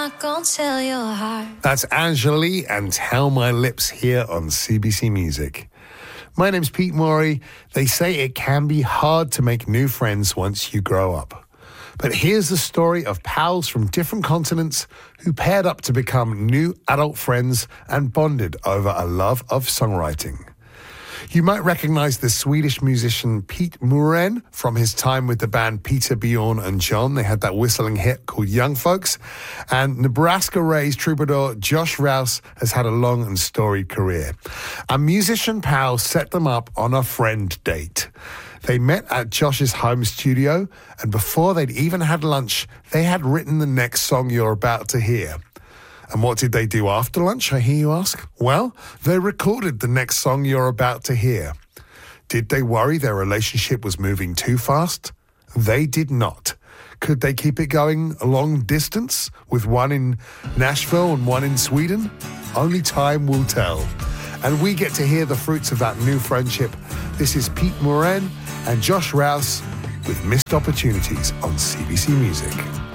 not gonna tell your heart. That's Angeli and Tell My Lips here on CBC Music. My name's Pete Morey. They say it can be hard to make new friends once you grow up. But here's the story of pals from different continents who paired up to become new adult friends and bonded over a love of songwriting. You might recognize the Swedish musician Pete Muren from his time with the band Peter, Bjorn and John. They had that whistling hit called Young Folks. And Nebraska-raised troubadour Josh Rouse has had a long and storied career. A musician pal set them up on a friend date. They met at Josh's home studio, and before they'd even had lunch, they had written the next song you're about to hear. And what did they do after lunch, I hear you ask? Well, they recorded the next song you're about to hear. Did they worry their relationship was moving too fast? They did not. Could they keep it going a long distance with one in Nashville and one in Sweden? Only time will tell. And we get to hear the fruits of that new friendship. This is Pete Muren and Josh Rouse with Missed Opportunities on CBC Music.